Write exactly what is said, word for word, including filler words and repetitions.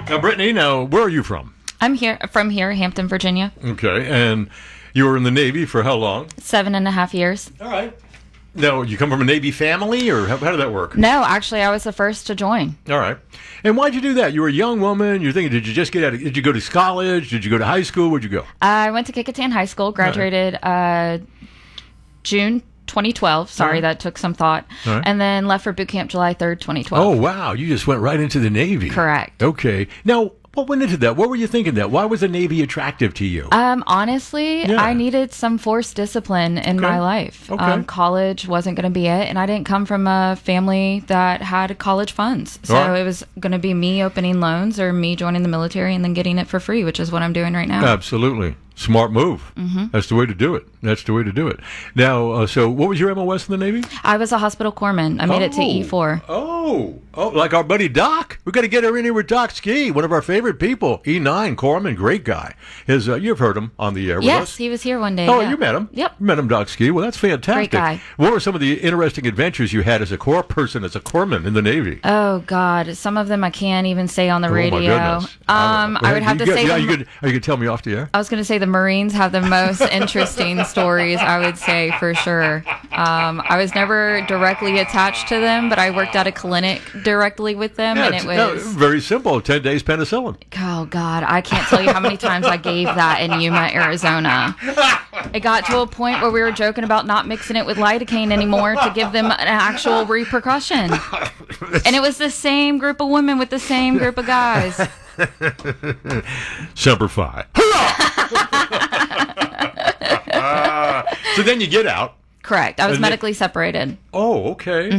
Now, Brittany, now, where are you from? I'm here from here, Hampton, Virginia. Okay, and you were in the Navy for how long? Seven and a half years. All right. Now, you come from a Navy family, or how, how did that work? No, actually, I was the first to join. All right. And why'd you do that? You were a young woman. You're thinking, did you just get out of, did you go to college? Did you go to high school? Where'd you go? I went to Kecoughtan High School, graduated uh, June twenty twelve. Sorry, right. that took some thought. Right. And then left for boot camp July third, twenty twelve. Oh, wow. You just went right into the Navy. Correct. Okay. Now, what went into that? What were you thinking that? Why was the Navy attractive to you? Um, honestly, Yeah. I needed some forced discipline in Okay. my life. Okay. Um, college wasn't going to be it, and I didn't come from a family that had college funds. So All right. it was going to be me opening loans or me joining the military and then getting it for free, which is what I'm doing right now. Absolutely. Smart move. Mm-hmm. That's the way to do it. That's the way to do it. Now, uh, so what was your M O S in the Navy? I was a hospital corpsman. I made it to E four. Oh, oh, like our buddy Doc. We got to get her in here with Doc Ski, one of our favorite people. E nine corpsman, great guy. His, uh, you've heard him on the air with Yes, us. he was here one day. Oh, yeah. you met him? Yep. You met him, Doc Ski. Well, that's fantastic. Great guy. What were some of the interesting adventures you had as a corps person, as a corpsman in the Navy? Oh God, some of them I can't even say on the Oh, my radio. goodness. Um, I would have you to got- say. Yeah, the- you could, are you going to tell me off the air? I was going to say the Marines have the most interesting stories, I would say, for sure. Um, I was never directly attached to them, but I worked at a clinic directly with them, Yeah, and it's, it uh, was, very simple. ten days penicillin. oh, God, I can't tell you how many times I gave that in Yuma, Arizona. It got to a point where we were joking about not mixing it with lidocaine anymore to give them an actual repercussion. And it was the same group of women with the same group of guys. Semper Fi. So then you get out. Correct. I was And they- medically separated. Oh, okay.